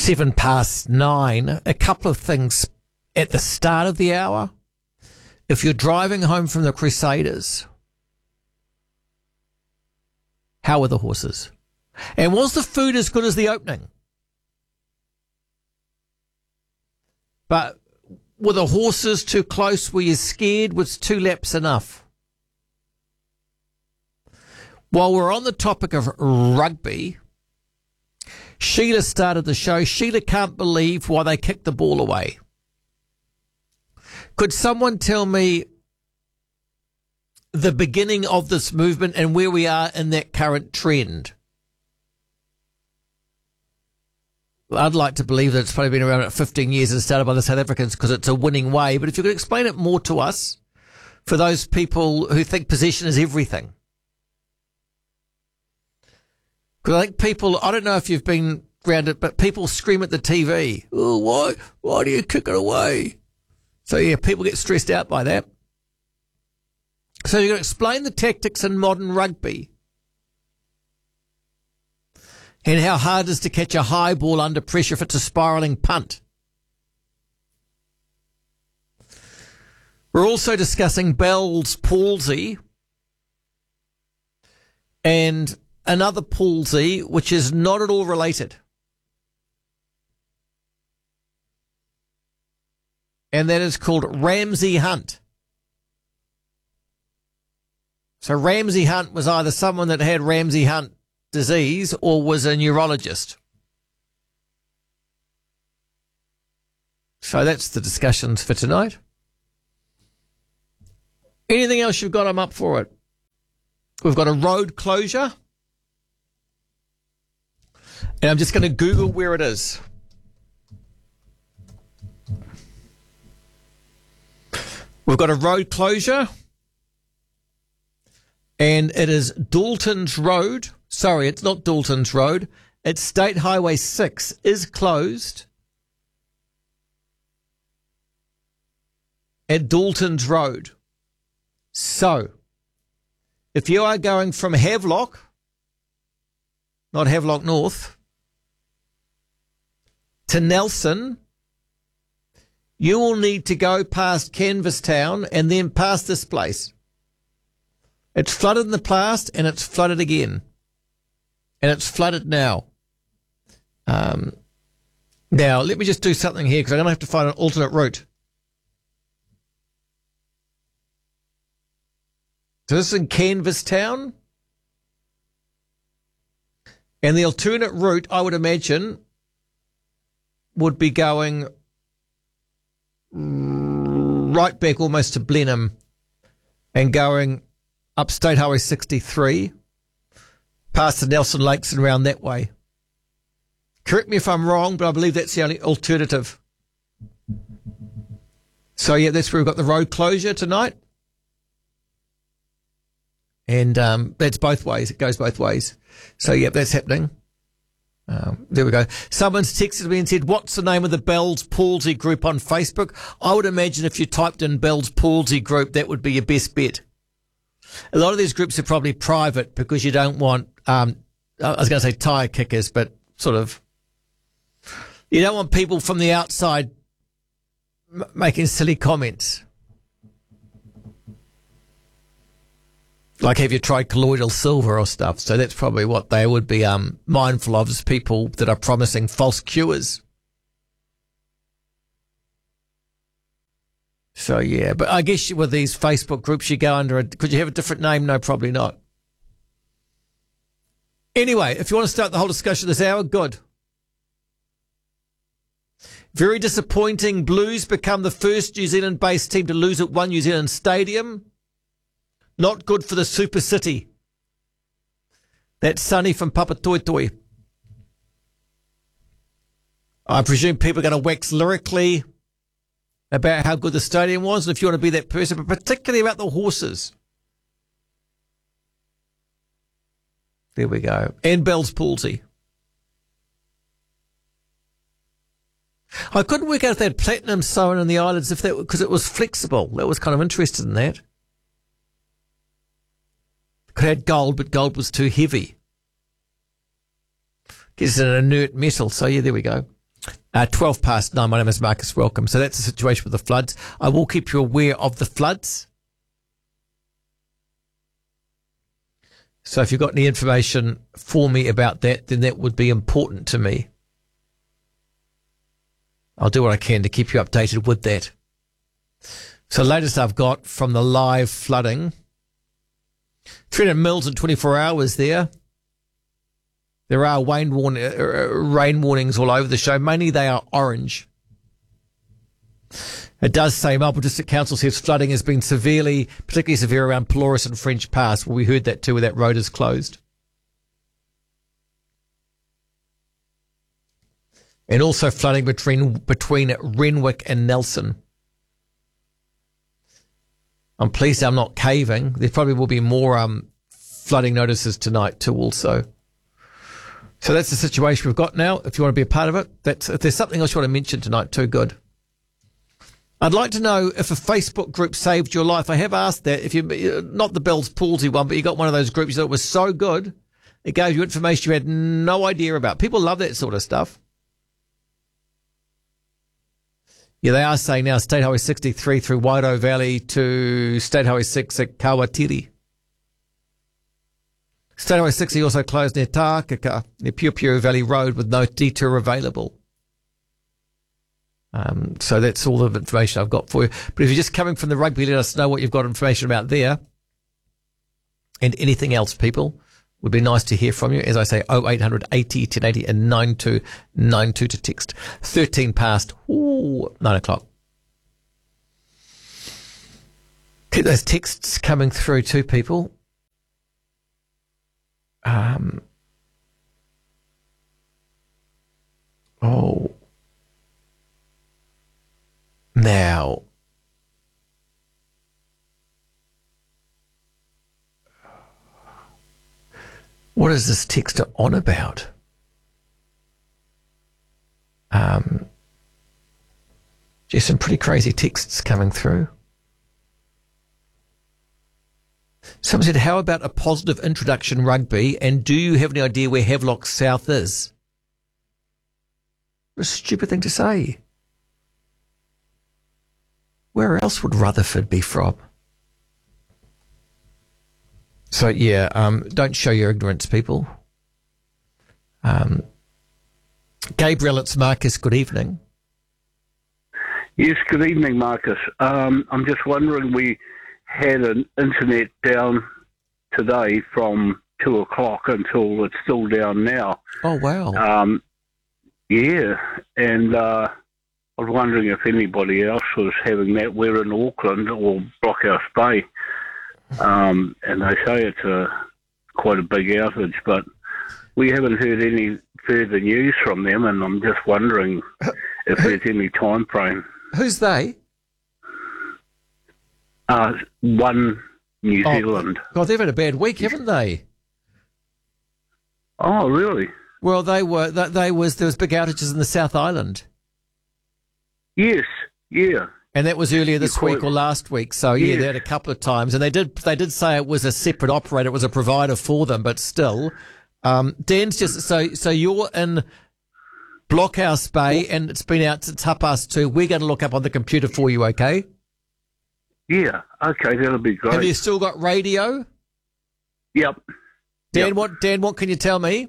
9:07. A couple of things at the start of the hour. If you're driving home from the Crusaders, how were the horses? And was the food as good as the opening? But were the horses too close? Were you scared? Was 2 laps enough? While we're on the topic of rugby, Sheila started the show. Sheila can't believe why they kicked the ball away. Could someone tell me the beginning of this movement and where we are in that current trend? I'd like to believe that it's probably been around about 15 years and started by the South Africans because it's a winning way. But if you could explain it more to us, for those people who think possession is everything. Because I think people, I don't know if you've been around it, but people scream at the TV, oh, why do you kick it away? So, yeah, people get stressed out by that. So you're going to explain the tactics in modern rugby and how hard it is to catch a high ball under pressure if it's a spiralling punt. We're also discussing Bell's palsy and another palsy which is not at all related. And that is called Ramsay Hunt. So Ramsay Hunt was either someone that had Ramsay Hunt disease or was a neurologist. So that's the discussions for tonight. Anything else you've got? I'm up for it. We've got a road closure. And I'm just going to Google where it is. We've got a road closure. And it is Dalton's Road. Sorry, it's not Dalton's Road. It's State Highway 6 is closed at Dalton's Road. So, if you are going from Havelock, not Havelock North, to Nelson, you will need to go past Canvastown and then past this place. It's flooded in the past and it's flooded again. And it's flooded now. Now, let me just do something here because I'm going to have to find an alternate route. So this is in Canvastown. And the alternate route, I would imagine, would be going right back almost to Blenheim and going up State Highway 63, past the Nelson Lakes and around that way. Correct me if I'm wrong, but I believe that's the only alternative. So, yeah, that's where we've got the road closure tonight. And that's both ways. It goes both ways. So, yeah, that's happening. There we go. Someone's texted me and said, what's the name of the Bell's Palsy group on Facebook? I would imagine if you typed in Bell's Palsy group, that would be your best bet. A lot of these groups are probably private because you don't want, I was going to say tire kickers, but sort of, you don't want people from the outside making silly comments. Like, have you tried colloidal silver or stuff? So that's probably what they would be mindful of, is people that are promising false cures. So, yeah, but I guess with these Facebook groups, you go under could you have a different name? No, probably not. Anyway, if you want to start the whole discussion this hour, good. Very disappointing. Blues become the first New Zealand-based team to lose at One New Zealand Stadium. Not good for the Super City. That's Sonny from Papatoetoe. I presume people are going to wax lyrically about how good the stadium was, and if you want to be that person, but particularly about the horses. There we go. And Bell's palsy. I couldn't work out if they had platinum sewn in the eyelids, if that because it was flexible. That was kind of interested in that. Could have had gold, but gold was too heavy. Guess it's an inert metal, so yeah, there we go. 9:12. My name is Marcus. Welcome. So that's the situation with the floods. I will keep you aware of the floods. So if you've got any information for me about that, then that would be important to me. I'll do what I can to keep you updated with that. So latest I've got from the live flooding. 300 mils in 24 hours there. There are rain warnings all over the show. Mainly they are orange. It does say Marlborough District Council says flooding has been particularly severe around Pelorus and French Pass. Well, we heard that too, where that road is closed. And also flooding between Renwick and Nelson. I'm pleased I'm not caving. There probably will be more flooding notices tonight too also. So that's the situation we've got now. If you want to be a part of it, if there's something else you want to mention tonight too, good. I'd like to know if a Facebook group saved your life. I have asked that. If you, not the Bell's Palsy one, but you got one of those groups you thought was so good, it gave you information you had no idea about. People love that sort of stuff. Yeah, they are saying now State Highway 63 through Wairoa Valley to State Highway 6 at Kawatiri. State Highway 60 also closed near Tākaka, near Puapua Valley Road with no detour available. So that's all the information I've got for you. But if you're just coming from the rugby, let us know what you've got information about there. And anything else, people. Would be nice to hear from you. As I say, 0800 80 1080 and 9292 to text. 9:13. 9:00. Keep those texts coming through to people. Now, what is this texter on about? Just some pretty crazy texts coming through. Someone said, how about a positive introduction rugby? And do you have any idea where Havelock South is? What a stupid thing to say. Where else would Rutherford be from? So, yeah, don't show your ignorance, people. Gabriel, it's Marcus. Good evening. Yes, good evening, Marcus. I'm just wondering, we had an internet down today from 2 o'clock until it's still down now. Oh, wow. Yeah, and I was wondering if anybody else was having that. We're in Auckland or Blockhouse Bay, and they say it's quite a big outage, but we haven't heard any further news from them, and I'm just wondering if there's any time frame. Who's they? One New Zealand. God, they've had a bad week, haven't they? Oh, really? Well, there was big outages in the South Island. Yes, yeah. And that was earlier this week or last week. So, yeah, they had a couple of times. And they did say it was a separate operator. It was a provider for them, but still. Dan's just, so you're in Blockhouse Bay and it's been out since 2:30. We're going to look up on the computer for you, okay? Yeah, okay, that'll be great. Have you still got radio? Yep. Dan, what can you tell me?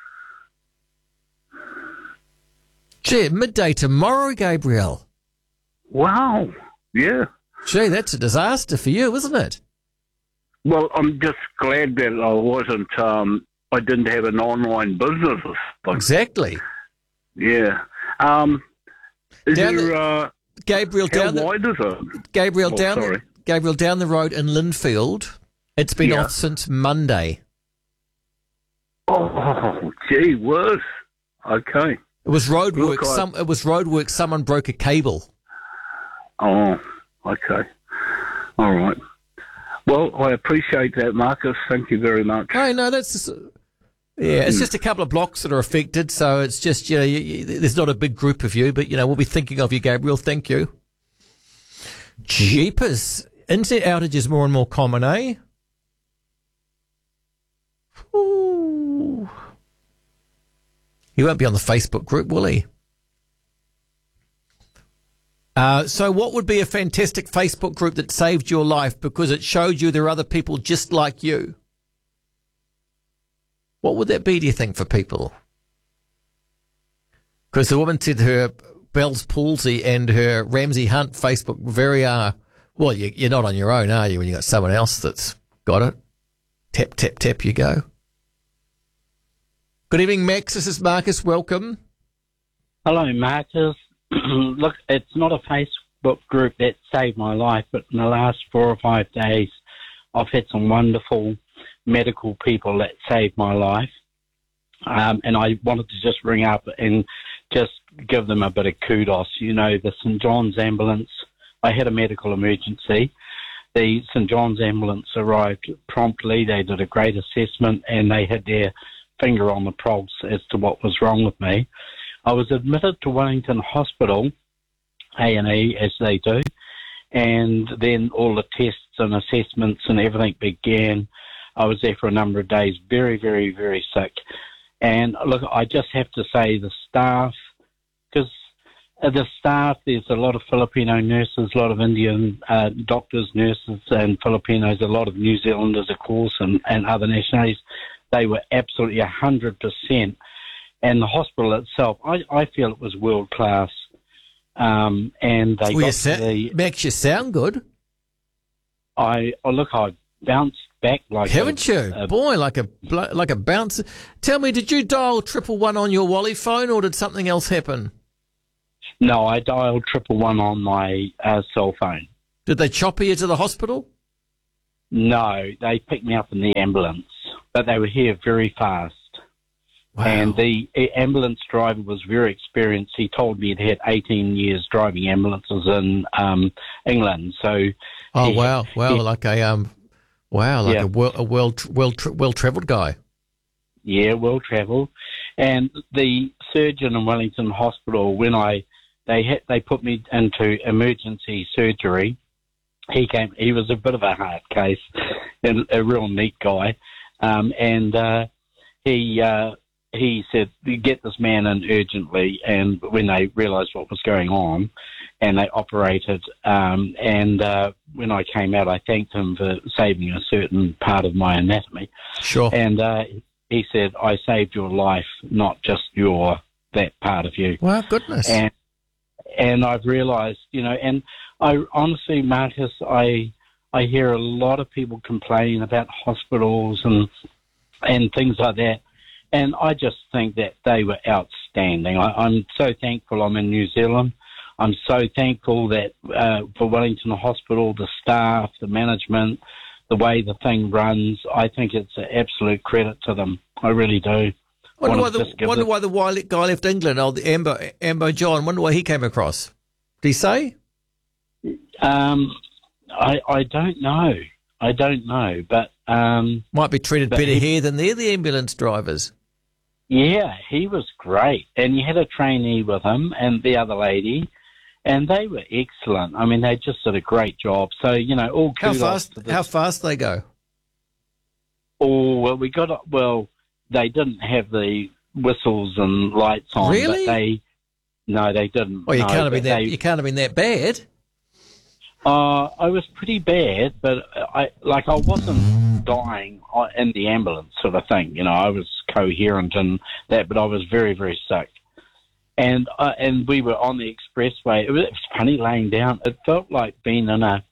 Gee, midday tomorrow, Gabriel. Wow. Yeah. Gee, that's a disaster for you, isn't it? Well, I'm just glad that I wasn't, I didn't have an online business. Exactly. Yeah. Gabriel, how wide is it? Gabriel, down the road in Linfield. It's been off since Monday. Oh, gee whiz. Okay. It was roadwork. Someone broke a cable. Oh, okay. All right. Well, I appreciate that, Marcus. Thank you very much. Oh, no, that's just, it's just a couple of blocks that are affected. So it's just, there's not a big group of you, but, we'll be thinking of you, Gabriel. Thank you. Jeepers. Internet outages more and more common, eh? Ooh. He won't be on the Facebook group, will he? So what would be a fantastic Facebook group that saved your life because it showed you there are other people just like you? What would that be, do you think, for people? Because the woman said her Bell's palsy and her Ramsey Hunt Facebook very well, you're not on your own, are you, when you got someone else that's got it? Tap, tap, tap, you go. Good evening, Max. This is Marcus. Welcome. Hello, Marcus. Look, it's not a Facebook group that saved my life, but in the last 4 or 5 days, I've had some wonderful medical people that saved my life. And I wanted to just ring up and just give them a bit of kudos. You know, the St. John's ambulance, I had a medical emergency. The St. John's ambulance arrived promptly. They did a great assessment and they had their finger on the pulse as to what was wrong with me. I was admitted to Wellington Hospital, A&E, as they do, and then all the tests and assessments and everything began. I was there for a number of days, very, very, very sick. And look, I just have to say the staff, because the staff, there's a lot of Filipino nurses, a lot of Indian doctors, nurses, and Filipinos, a lot of New Zealanders, of course, and other nationalities. They were absolutely 100%. And the hospital itself, I feel it was world class. And they Max, you sound good. I bounced back like haven't you? Boy, like a bounce. Tell me, did you dial 111 on your Wally phone, or did something else happen? No, I dialed 111 on my cell phone. Did they chopper you to the hospital? No, they picked me up in the ambulance, but they were here very fast. Wow. And the ambulance driver was very experienced. He told me he'd had 18 years driving ambulances in England. So, a well-travelled guy. Yeah, well-travelled. And the surgeon in Wellington Hospital, when they put me into emergency surgery, he was a bit of a hard case, and a real neat guy, he said, get this man in urgently. And when they realised what was going on, and they operated, when I came out, I thanked him for saving a certain part of my anatomy. Sure. And he said, I saved your life, not just that part of you. Wow, goodness. And I've realised, and I honestly, Marcus, I hear a lot of people complaining about hospitals and things like that. And I just think that they were outstanding. I'm so thankful I'm in New Zealand. I'm so thankful that for Wellington Hospital, the staff, the management, the way the thing runs, I think it's an absolute credit to them. I really do. Wonder why the guy left England, the Ambo John. Wonder why he came across. Did he say? I don't know. But might be treated better here than the ambulance drivers. Yeah, he was great. And you had a trainee with him and the other lady, and they were excellent. I mean, they just did a great job. So, all kudos. How fast they go? Oh, well, they didn't have the whistles and lights on. Really? But they didn't. Well, you can't have been that bad. I was pretty bad, but I wasn't dying in the ambulance sort of thing. I was coherent and that, but I was very, very sick. And we were on the expressway. It was funny laying down. It felt like being in a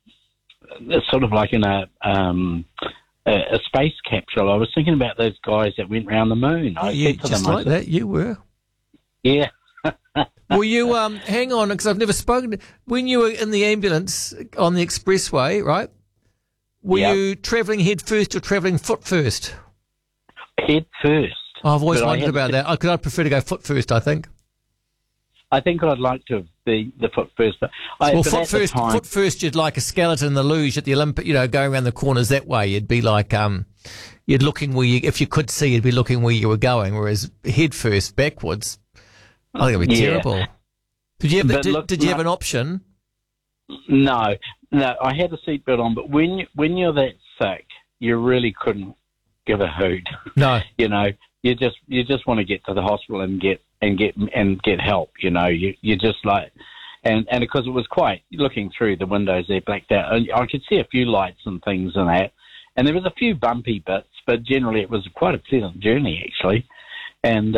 space capsule. I was thinking about those guys that went round the moon. That you were. Yeah. Well, you hang on, because I've never spoken. When you were in the ambulance on the expressway, right? Were you travelling head first or travelling foot first? Head first. Oh, I've always wondered about that. I'd prefer to go foot first, I think. I think I'd like to be the foot first. But foot first, you'd like a skeleton in the luge at the Olympic, going around the corners that way. You'd be like, you'd looking where if you could see, you'd be looking where you were going. Whereas head first, backwards, I think it'd be terrible. Did you have an option? No, I had a seatbelt on, but when you're that sick, you really couldn't give a hoot. No, you just want to get to the hospital and get help. You just like, And because it was quite, looking through the windows, they're blacked out. I could see a few lights and things and that. And there was a few bumpy bits, but generally it was quite a pleasant journey, actually. And,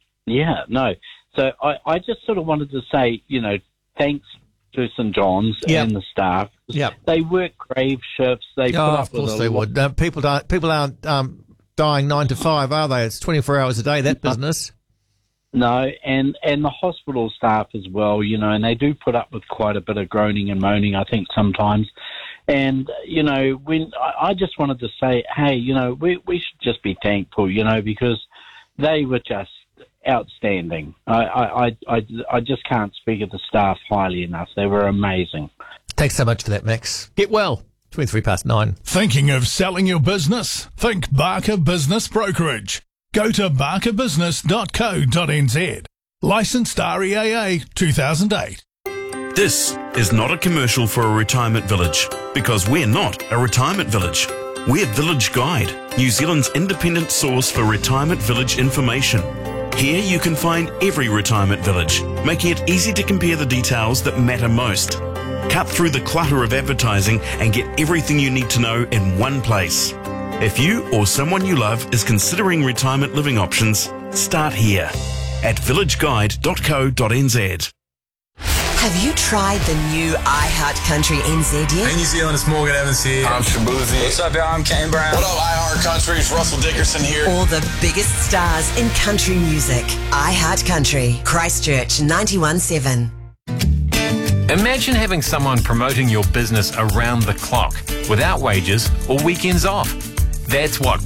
So I just sort of wanted to say, thanks to St. John's and the staff. Yep. They work grave shifts. They put up of course with they would. People aren't dying 9 to 5, are they? It's 24 hours a day, that business. No, and the hospital staff as well, and they do put up with quite a bit of groaning and moaning, I think, sometimes. And, when I just wanted to say, hey, we should just be thankful, because they were just outstanding. I just can't speak of the staff highly enough. They were amazing. Thanks so much for that, Max. Get well. 9:23. Thinking of selling your business? Think Barker Business Brokerage. Go to barkerbusiness.co.nz. Licensed REAA 2008. This is not a commercial for a retirement village, because we're not a retirement village. We're Village Guide, New Zealand's independent source for retirement village information. Here you can find every retirement village, making it easy to compare the details that matter most. Cut through the clutter of advertising and get everything you need to know in one place. If you or someone you love is considering retirement living options, start here at villageguide.co.nz. Have you tried the new iHeart Country NZ yet? Hey New Zealand, it's Morgan Evans here. I'm Shabuzi. What's up, y'all? I'm Kane Brown. What up, iHeart Country? It's Russell Dickerson here. All the biggest stars in country music. iHeart Country, Christchurch 91.7. Imagine having someone promoting your business around the clock, without wages or weekends off. That's what